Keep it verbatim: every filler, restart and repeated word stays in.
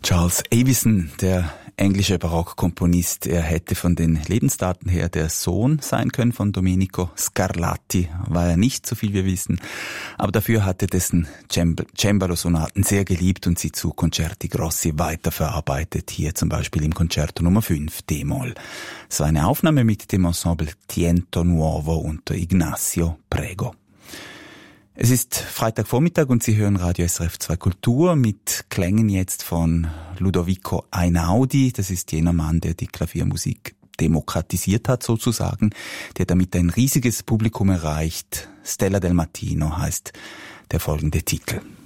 Charles Avison, der englische Barockkomponist, er hätte von den Lebensdaten her der Sohn sein können von Domenico Scarlatti, war er nicht, so viel wir wissen, aber dafür hat er dessen Cembalo-Sonaten sehr geliebt und sie zu Concerti Grossi weiterverarbeitet, hier zum Beispiel im Concerto Nummer fünf D-Moll. Es war eine Aufnahme mit dem Ensemble Tiento Nuovo unter Ignazio Prego. Es ist Freitagvormittag und Sie hören Radio S R F zwei Kultur mit Klängen jetzt von Ludovico Einaudi. Das ist jener Mann, der die Klaviermusik demokratisiert hat sozusagen, der damit ein riesiges Publikum erreicht. Stella del Mattino heißt der folgende Titel.